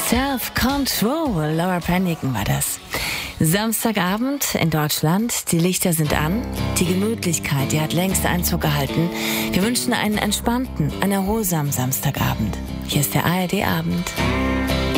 Self-Control, Laura Branigan war das. Samstagabend in Deutschland, die Lichter sind an, die Gemütlichkeit, die hat längst Einzug gehalten. Wir wünschen einen entspannten, einen erholsamen Samstagabend. Hier ist der ARD-Abend.